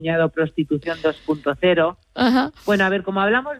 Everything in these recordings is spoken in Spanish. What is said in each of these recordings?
denominado prostitución 2.0. Ajá. Bueno, a ver, como hablamos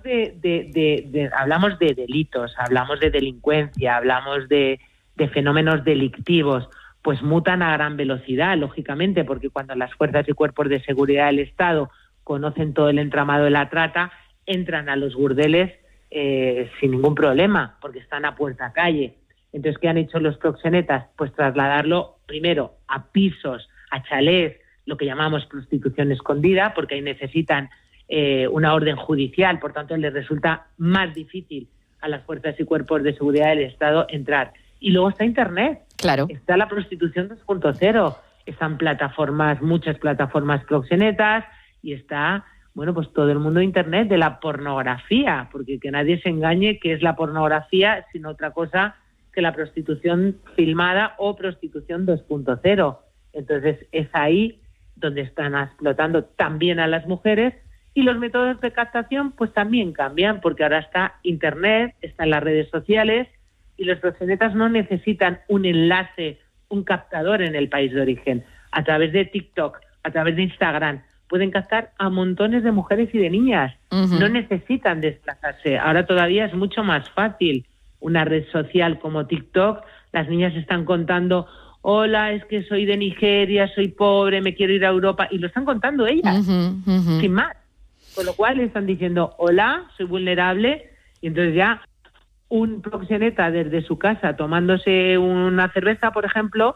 hablamos de delitos, hablamos de delincuencia, hablamos de fenómenos delictivos, pues mutan a gran velocidad, lógicamente, porque cuando las fuerzas y cuerpos de seguridad del Estado conocen todo el entramado de la trata, entran a los burdeles sin ningún problema, porque están a puerta calle. Entonces, ¿qué han hecho los proxenetas? Pues trasladarlo primero a pisos, a chalés, lo que llamamos prostitución escondida, porque ahí necesitan una orden judicial, por tanto les resulta más difícil a las fuerzas y cuerpos de seguridad del Estado entrar. Y luego está Internet, claro. Está la prostitución 2.0, están plataformas, muchas plataformas proxenetas, y está, bueno, pues todo el mundo de Internet, de la pornografía, porque que nadie se engañe que es la pornografía, sino otra cosa que la prostitución filmada o prostitución 2.0. Entonces es ahí donde están explotando también a las mujeres, y los métodos de captación pues también cambian, porque ahora está Internet, están las redes sociales, y los proxenetas no necesitan un enlace, un captador en el país de origen. A través de TikTok, a través de Instagram, pueden captar a montones de mujeres y de niñas. Uh-huh. No necesitan desplazarse. Ahora todavía es mucho más fácil. Una red social como TikTok, las niñas están contando: hola, es que soy de Nigeria, soy pobre, me quiero ir a Europa, y lo están contando ellas, sin más. Con lo cual están diciendo: hola, soy vulnerable, y entonces ya un proxeneta desde su casa tomándose una cerveza, por ejemplo,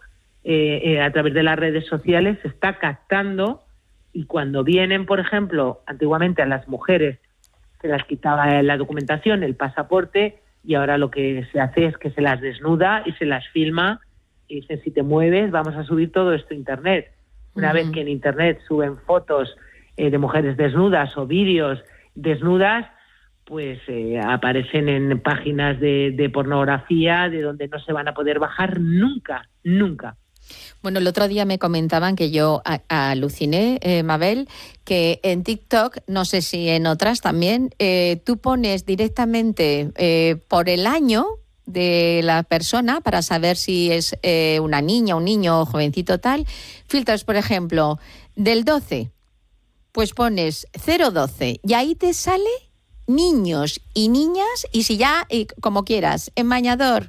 a través de las redes sociales se está captando, y cuando vienen, por ejemplo, antiguamente a las mujeres se las quitaba la documentación, el pasaporte, y ahora lo que se hace es que se las desnuda y se las filma, y dice: si te mueves, vamos a subir todo esto a Internet. Una vez que en Internet suben fotos de mujeres desnudas o vídeos desnudas, pues aparecen en páginas de pornografía de donde no se van a poder bajar nunca, nunca. Bueno, el otro día me comentaban, que yo aluciné, Mabel, que en TikTok, no sé si en otras también, tú pones directamente por el año de la persona para saber si es una niña, un niño, jovencito tal. Filtras, por ejemplo, del 12, pues pones 0-12 y ahí te sale niños y niñas, y si ya, como quieras, en bañador,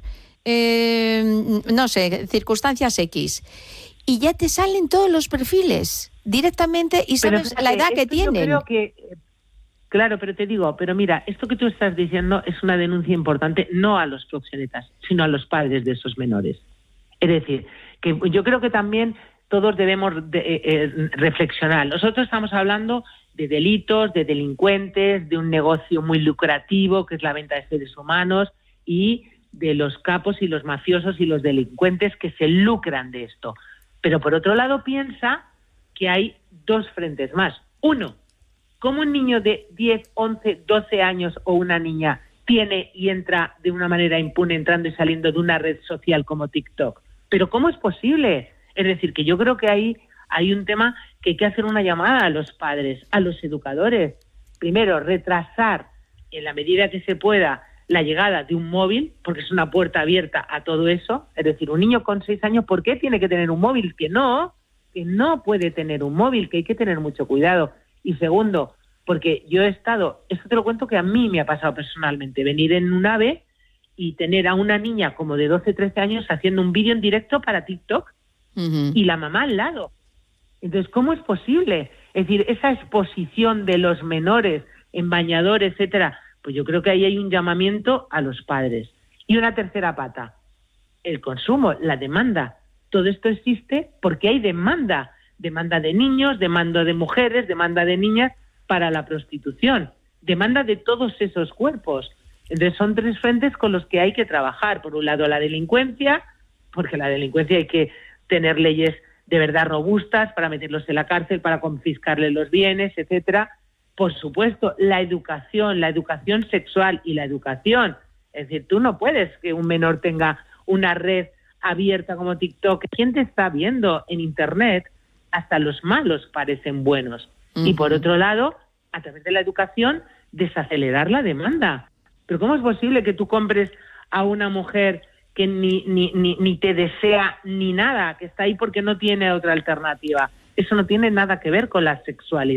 no sé, circunstancias X, y ya te salen todos los perfiles directamente y sabes la edad que tienen. Yo creo que, claro, pero te digo, pero mira, esto que tú estás diciendo es una denuncia importante, no a los proxenetas, sino a los padres de esos menores. Es decir, que yo creo que también todos debemos reflexionar. Nosotros estamos hablando de delitos, de delincuentes, de un negocio muy lucrativo que es la venta de seres humanos, y de los capos y los mafiosos y los delincuentes que se lucran de esto. Pero por otro lado piensa que hay dos frentes más. Uno, ¿cómo un niño de 10, 11, 12 años o una niña tiene y entra de una manera impune entrando y saliendo de una red social como TikTok? ¿Pero cómo es posible? Es decir, que yo creo que ahí hay un tema que hay que hacer una llamada a los padres, a los educadores. Primero, retrasar en la medida que se pueda la llegada de un móvil, porque es una puerta abierta a todo eso. Es decir, un niño con 6 años, ¿por qué tiene que tener un móvil? Que no puede tener un móvil, que hay que tener mucho cuidado. Y segundo, porque yo he estado, esto te lo cuento que a mí me ha pasado personalmente, venir en un AVE y tener a una niña como de 12, 13 años haciendo un vídeo en directo para TikTok y la mamá al lado. Entonces, ¿cómo es posible? Es decir, esa exposición de los menores en bañador, etcétera, pues yo creo que ahí hay un llamamiento a los padres. Y una tercera pata, el consumo, la demanda. Todo esto existe porque hay demanda de niños, demanda de mujeres, demanda de niñas para la prostitución, demanda de todos esos cuerpos. Entonces son tres frentes con los que hay que trabajar. Por un lado la delincuencia, porque la delincuencia hay que tener leyes de verdad robustas para meterlos en la cárcel, para confiscarles los bienes, etcétera. Por supuesto, la educación sexual y la educación. Es decir, tú no puedes que un menor tenga una red abierta como TikTok. ¿Quién te está viendo en Internet? Hasta los malos parecen buenos. Y por otro lado, a través de la educación, desacelerar la demanda. Pero ¿cómo es posible que tú compres a una mujer que ni te desea ni nada, que está ahí porque no tiene otra alternativa? Eso no tiene nada que ver con la sexualidad.